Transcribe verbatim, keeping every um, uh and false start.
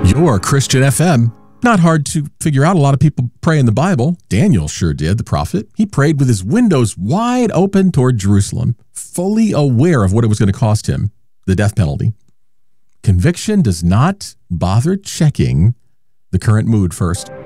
Your Christian F M. Not hard to figure out. A lot of people pray in the Bible. Daniel sure did, the prophet. He prayed with his windows wide open toward Jerusalem, fully aware of what it was going to cost him, the death penalty. Conviction does not bother checking the current mood first.